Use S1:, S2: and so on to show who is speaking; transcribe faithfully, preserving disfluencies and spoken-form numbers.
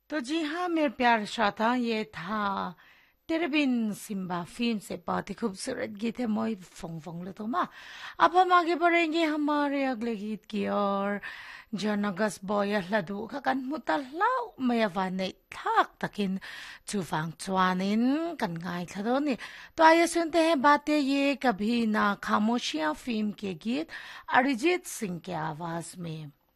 S1: तो जी हाँ मेरे प्यारे श्रोता, ये था तेरे बिन सिम्बा फिल्म से बहुत ही खूबसूरत गीत है मोई फोंग फोंग लो तो माँ। अब हम आगे बढ़ेंगे हमारे अगले गीत की ओर। जनगस बॉय लदू का कन मुतलाउ मैं वाने थक तकिन चुफांग चुआनिन कन गाय खदोनी। तो आइए सुनते हैं बातें ये कभी ना खामोशियाँ फिल्म के गीत अरिजीत सिंह के आवाज में।